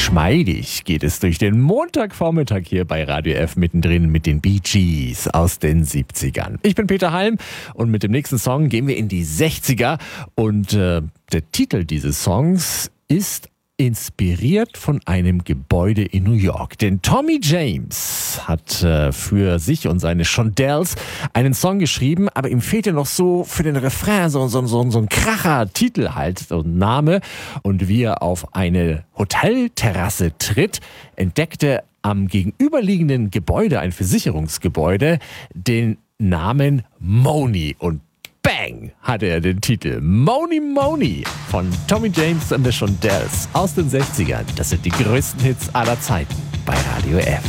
Geschmeidig geht es durch den Montagvormittag hier bei Radio F mittendrin mit den Bee Gees aus den 70ern. Ich bin Peter Halm und mit dem nächsten Song gehen wir in die 60er und der Titel dieses Songs ist inspiriert von einem Gebäude in New York. Denn Tommy James hat für sich und seine Shondells einen Song geschrieben, aber ihm fehlte noch so für den Refrain so ein Kracher-Titel halt, so ein Name. Und wie er auf eine Hotelterrasse tritt, entdeckte am gegenüberliegenden Gebäude, ein Versicherungsgebäude, den Namen Money. Und bang, hatte er den Titel Money Money von Tommy James and the Shondells aus den 60ern. Das sind die größten Hits aller Zeiten bei Radio F.